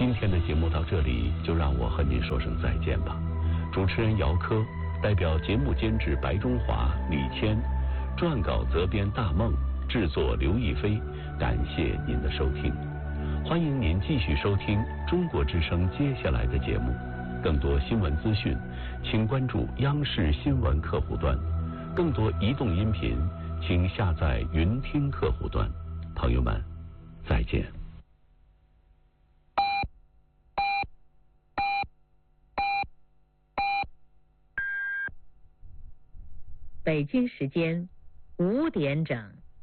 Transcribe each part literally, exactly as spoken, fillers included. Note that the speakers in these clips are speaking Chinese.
今天的节目到这里，就让我和您说声再见吧。主持人姚科，代表节目监制白中华、李谦，撰稿责编大梦，制作刘亦菲，感谢您的收听。欢迎您继续收听中国之声接下来的节目。更多新闻资讯，请关注央视新闻客户端。更多移动音频，请下载云听客户端。朋友们，再见。 北京时间五点整。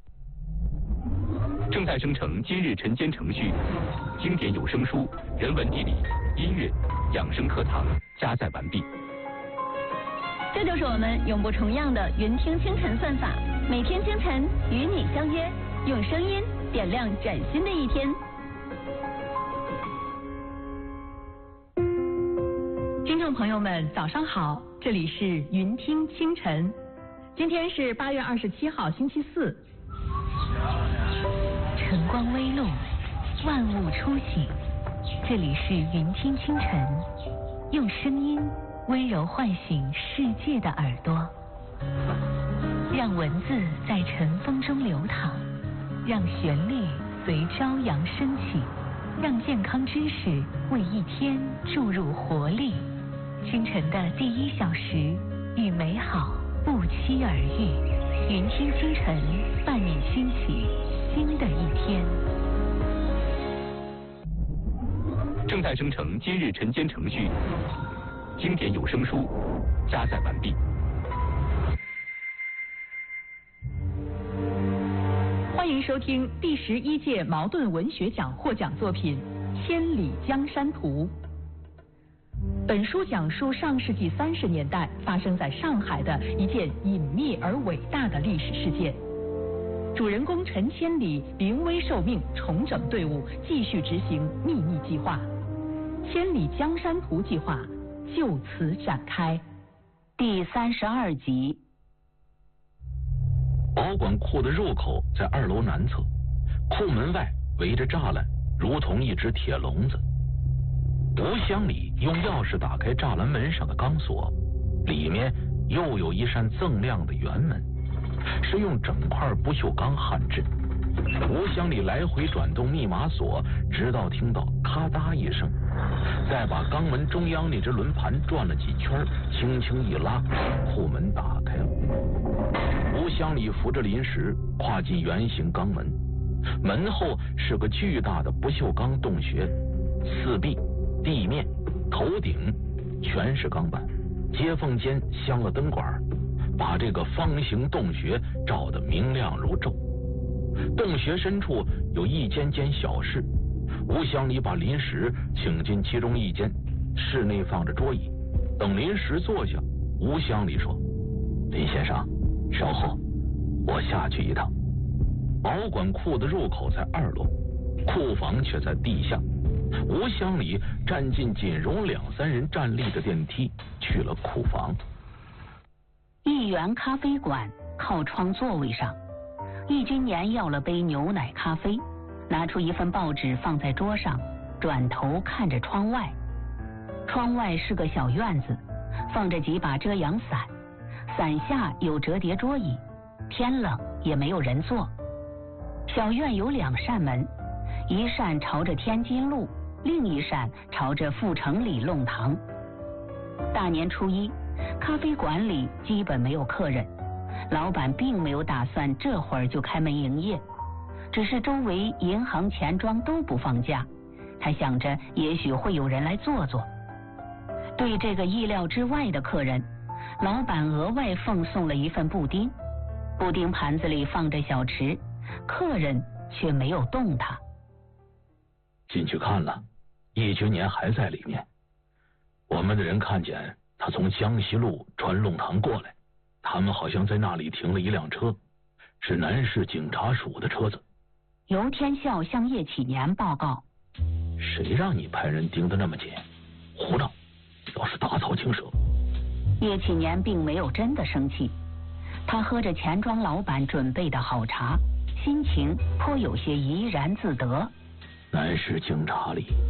正在生成今日晨间程序，经典有声书、人文地理、音乐、养生课堂加载完毕。 这就是我们永不重样的云听清晨算法，每天清晨与你相约，用声音点亮崭新的一天。 听众朋友们，早上好，这里是云听清晨，今天是八月二十七号，星期四。 晨光微露，万物初醒，这里是云听清晨，用声音温柔唤醒世界的耳朵，让文字在晨风中流淌，让旋律随朝阳升起，让健康知识为一天注入活力。清晨的第一小时，与美好不期而遇，云听清晨，伴你兴起新的一天。 正在生成今日晨间程序，经典有声书加载完毕。 欢迎收听第十一届茅盾文学奖获奖作品《千里江山图》。本书讲述上世纪三十年代发生在上海的一件隐秘而伟大的历史事件。主人公陈千里临危受命，重整队伍，继续执行秘密计划。千里江山图计划就此展开。 第三十二集。 保管库的入口在二楼南侧，库门外围着栅栏，如同一只铁笼子。吴乡里用钥匙打开栅栏门上的钢锁，里面又有一扇锃亮的圆门，是用整块不锈钢焊制。吴乡里来回转动密码锁，直到听到咔嗒一声，再把钢门中央那只轮盘转了几圈，轻轻一拉，库门打开了。吴乡里扶着临时跨进圆形钢门，门后是个巨大的不锈钢洞穴，四壁、地面、头顶全是钢板，接缝间镶了灯管，把这个方形洞穴照得明亮如昼。洞穴深处有一间间小室，吴乡里把临时请进其中一间，室内放着桌椅。等临时坐下，吴乡里说：“林先生，稍后，我下去一趟。”保管库的入口在二楼，库房却在地下。吴乡里站进仅容两三人站立的电梯，去了库房。 一元咖啡馆靠窗座位上，易君年要了杯牛奶咖啡，拿出一份报纸放在桌上，转头看着窗外。窗外是个小院子，放着几把遮阳伞，伞下有折叠桌椅，天冷也没有人坐。小院有两扇门，一扇朝着天津路，另一扇朝着阜成里弄堂。大年初一，咖啡馆里基本没有客人，老板并没有打算这会儿就开门营业，只是周围银行、钱庄都不放假，他想着也许会有人来坐坐。对这个意料之外的客人，老板额外奉送了一份布丁，布丁盘子里放着小匙，客人却没有动它。 进去看了，易君年还在里面。我们的人看见他从江西路穿弄堂过来，他们好像在那里停了一辆车，是南市警察署的车子。 尤天笑向叶启年报告： 谁让你派人盯得那么紧？胡闹！要是大草惊蛇。 叶启年并没有真的生气，他喝着钱庄老板准备的好茶，心情颇有些怡然自得。 南市警察里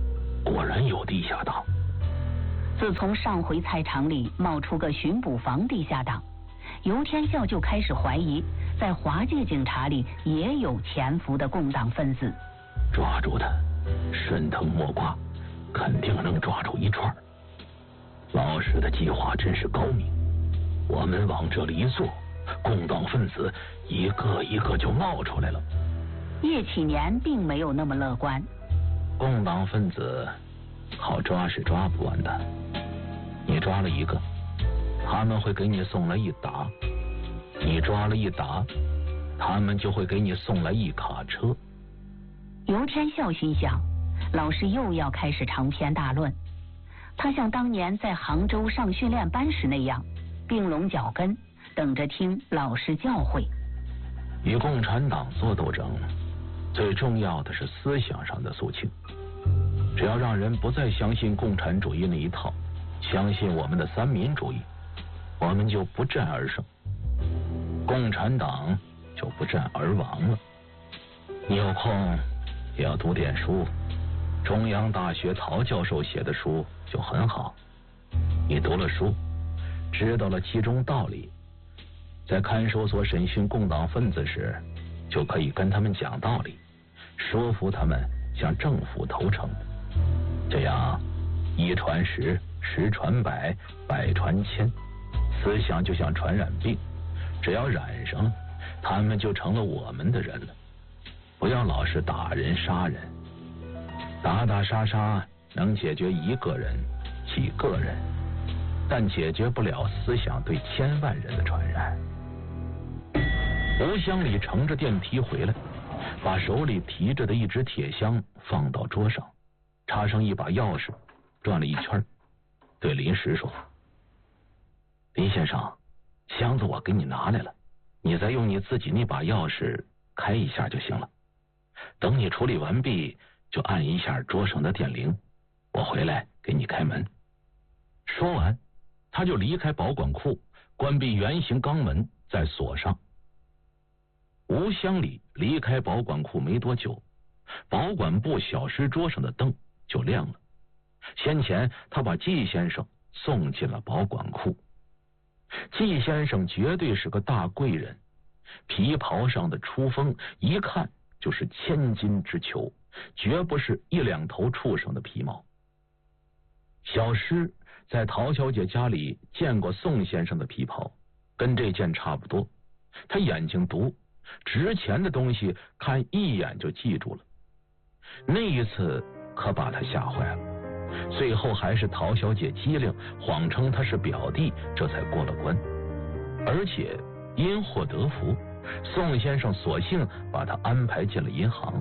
果然有地下党。 自从上回菜场里冒出个巡捕房地下党，尤天笑就开始怀疑，在华界警察里也有潜伏的共党分子。 抓住他，顺藤摸瓜，肯定能抓住一串。老师的计划真是高明，我们往这里一坐，共党分子一个一个就冒出来了。 叶启年并没有那么乐观。 共党分子好抓是抓不完的，你抓了一个，他们会给你送来一打；你抓了一打，他们就会给你送来一卡车。 尤天笑心想，老师又要开始长篇大论。他像当年在杭州上训练班时那样，并拢脚跟，等着听老师教诲。 与共产党做斗争，最重要的是思想上的肃清。只要让人不再相信共产主义那一套，相信我们的三民主义，我们就不战而胜，共产党就不战而亡了。你有空也要读点书，中央大学陶教授写的书就很好。你读了书，知道了其中道理，在看守所审讯共党分子时，就可以跟他们讲道理，说服他们向政府投诚。这样一传十，十传百，百传千，思想就像传染病，只要染上了，他们就成了我们的人了。不要老是打人杀人，打打杀杀能解决一个人几个人，但解决不了思想对千万人的传染。吴乡里乘着电梯回来，把手里提着的一只铁箱放到桌上，插上一把钥匙，转了一圈，对林石说：林先生，箱子我给你拿来了，你再用你自己那把钥匙开一下就行了。等你处理完毕，就按一下桌上的电铃，我回来给你开门。说完，他就离开保管库，关闭圆形钢门，再锁上。吴乡里离开保管库没多久，保管部小师桌上的灯就亮了。先前他把季先生送进了保管库。季先生绝对是个大贵人，皮袍上的出风一看就是千金之裘，绝不是一两头畜生的皮毛。小师在陶小姐家里见过宋先生的皮袍，跟这件差不多。他眼睛毒，值钱的东西看一眼就记住了。那一次可把他吓坏了，最后还是陶小姐机灵，谎称他是表弟，这才过了关。而且因祸得福，宋先生索性把他安排进了银行。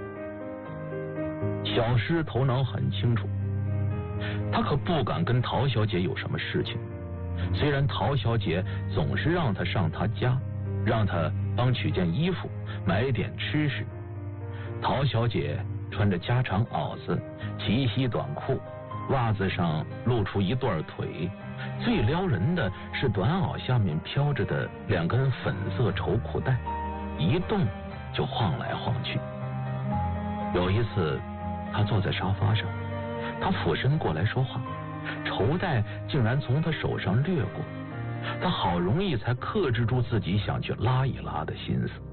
小师头脑很清楚，他可不敢跟陶小姐有什么事情。虽然陶小姐总是让他上他家，让他帮取件衣服，买点吃食。陶小姐穿着家常袄子，齐膝短裤，袜子上露出一段腿，最撩人的是短袄下面飘着的两根粉色绸裤带，一动就晃来晃去。有一次他坐在沙发上，他俯身过来说话，绸带竟然从他手上掠过，他好容易才克制住自己想去拉一拉的心思。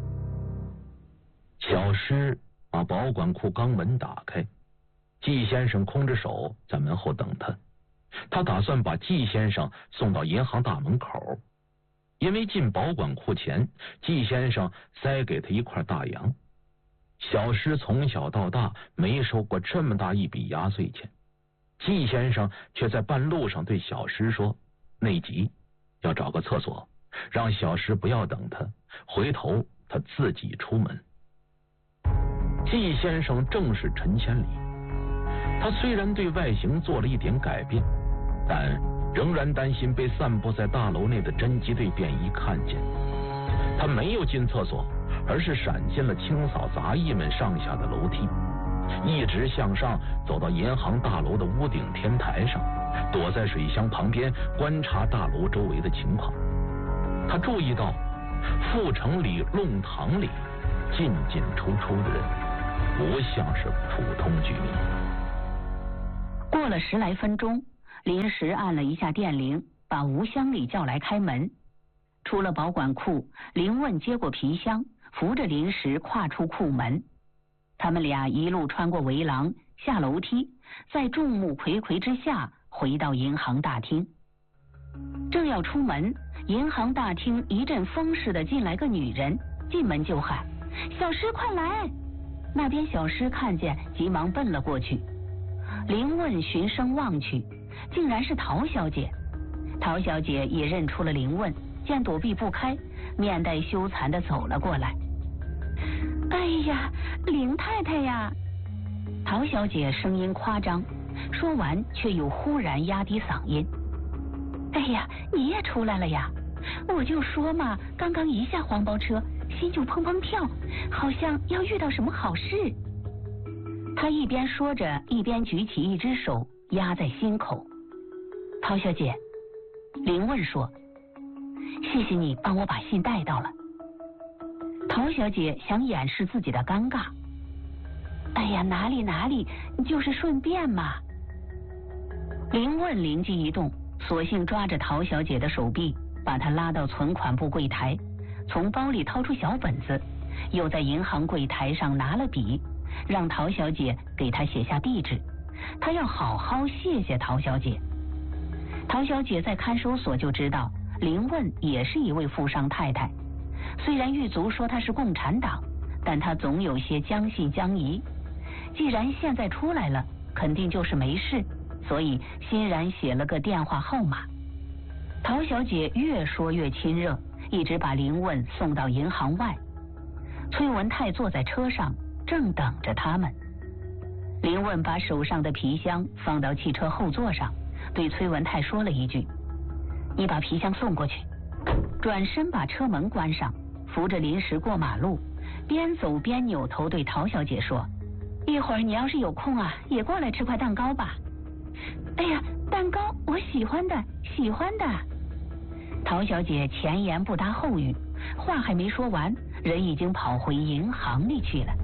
小师把保管库钢门打开，季先生空着手在门后等他。他打算把季先生送到银行大门口，因为进保管库前，季先生塞给他一块大洋。小师从小到大没收过这么大一笔压岁钱，季先生却在半路上对小师说，内急，要找个厕所，让小师不要等他，回头他自己出门。季先生正是陈千里，他虽然对外形做了一点改变，但仍然担心被散布在大楼内的侦缉队便衣看见。他没有进厕所，而是闪进了清扫杂役们上下的楼梯，一直向上走到银行大楼的屋顶天台上，躲在水箱旁边观察大楼周围的情况。他注意到阜成里弄堂里进进出出的人不像是普通居民。 过了十来分钟，临时按了一下电铃，把吴乡里叫来开门。出了保管库，林问接过皮箱，扶着临时跨出库门。他们俩一路穿过围廊，下楼梯，在众目睽睽之下回到银行大厅。正要出门，银行大厅一阵风似的进来个女人，进门就喊：“小诗，快来！”那边小诗看见，急忙奔了过去。林问循声望去，竟然是陶小姐。陶小姐也认出了林问，见躲避不开，面带羞惭地走了过来。哎呀，林太太呀！陶小姐声音夸张，说完却又忽然压低嗓音：“哎呀，你也出来了呀！我就说嘛，刚刚一下黄包车，心就砰砰跳，好像要遇到什么好事。”她一边说着，一边举起一只手压在心口。陶小姐，林问说：“谢谢你帮我把信带到了。”陶小姐想掩饰自己的尴尬：“哎呀，哪里哪里，就是顺便嘛。”林问灵机一动，索性抓着陶小姐的手臂，把她拉到存款部柜台，从包里掏出小本子，又在银行柜台上拿了笔，让陶小姐给他写下地址，他要好好谢谢陶小姐。陶小姐在看守所就知道林问也是一位富商太太，虽然狱卒说她是共产党，但她总有些将信将疑。既然现在出来了，肯定就是没事，所以欣然写了个电话号码。陶小姐越说越亲热，一直把林问送到银行外。崔文泰坐在车上，正等着他们。林问把手上的皮箱放到汽车后座上，对崔文泰说了一句：“你把皮箱送过去。”转身把车门关上，扶着临时过马路，边走边扭头对陶小姐说：“一会儿你要是有空啊，也过来吃块蛋糕吧。”“哎呀，蛋糕我喜欢的，喜欢的。”陶小姐前言不搭后语，话还没说完，人已经跑回银行里去了。